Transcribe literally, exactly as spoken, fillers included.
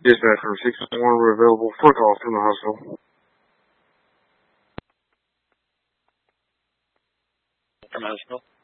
Dispatcher six one one, we're available for calls from the hospital. From the hospital?